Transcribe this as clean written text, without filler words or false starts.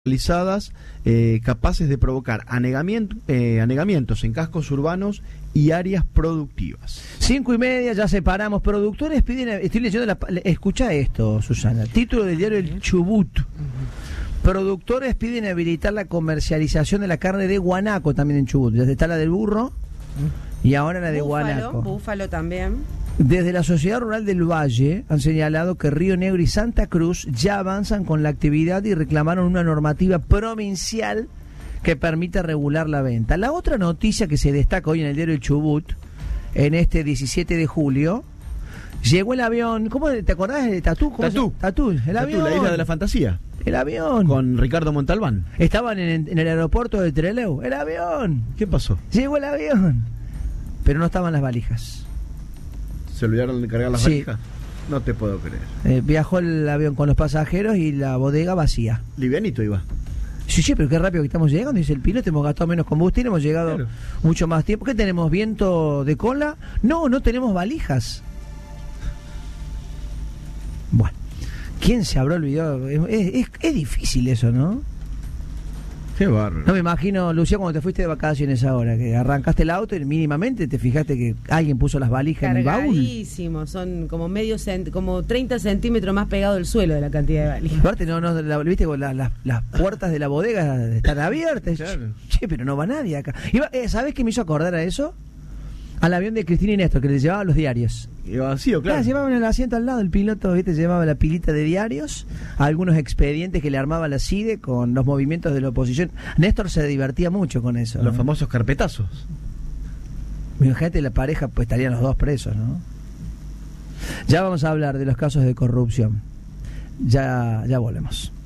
realizadas capaces de provocar anegamientos en cascos urbanos y áreas productivas. 5:30, ya separamos. Productores piden, estoy leyendo escucha esto, Susana, título del diario El Chubut. Productores piden habilitar la comercialización de la carne de guanaco también en Chubut. Ya está la del burro y ahora la de guanaco. Búfalo también. Desde la Sociedad Rural del Valle han señalado que Río Negro y Santa Cruz ya avanzan con la actividad y reclamaron una normativa provincial que permita regular la venta. La otra noticia que se destaca hoy en el diario El Chubut, en este 17 de julio, llegó el avión. ¿Cómo te acordás de Tatú? Tatú, el avión. La isla de la fantasía. El avión. Con Ricardo Montalbán. Estaban en el aeropuerto de Trelew. El avión. ¿Qué pasó? Llegó el avión. Pero no estaban las valijas. ¿Se olvidaron de cargar las valijas? No te puedo creer. Viajó el avión con los pasajeros y la bodega vacía. Livianito iba. Sí, pero qué rápido que estamos llegando, dice el piloto, hemos gastado menos combustible, hemos llegado mucho más tiempo. ¿Qué tenemos? ¿Viento de cola? No tenemos valijas. Bueno, ¿quién se habrá olvidado? Es difícil eso, ¿no? Qué bárbaro. No me imagino, Lucía, cuando te fuiste de vacaciones ahora, que arrancaste el auto y mínimamente te fijaste que alguien puso las valijas en el baúl. Cargadísimo, son como como 30 centímetros más pegado del suelo de la cantidad de valijas. Aparte, viste, las puertas de la bodega están abiertas. Claro. Che, pero no va nadie acá. ¿Sabés qué me hizo acordar a eso? Al avión de Cristina y Néstor, que les llevaba los diarios. Iba vacío, claro. Llevaban el asiento al lado, el piloto, viste, llevaba la pilita de diarios, algunos expedientes que le armaba la CIDE con los movimientos de la oposición. Néstor se divertía mucho con eso. Los ¿no? famosos carpetazos. Imagínate, la pareja, pues estarían los dos presos, ¿no? Ya vamos a hablar de los casos de corrupción. Ya volvemos.